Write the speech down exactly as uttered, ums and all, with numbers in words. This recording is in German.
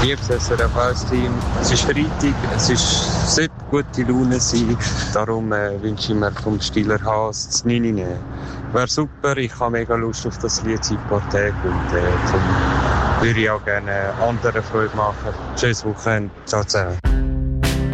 Liebes S R F eins-Team. Es ist Freitag, es ist, sollte gute Laune sein. Darum äh, wünsche ich mir vom Stiller Haas das neun nehmen. Wäre super, ich habe mega Lust auf das Lied seit ein paar Tagen und äh, zum würde ich auch gerne anderen Freude machen. Tschüss Wochenende, ciao zusammen.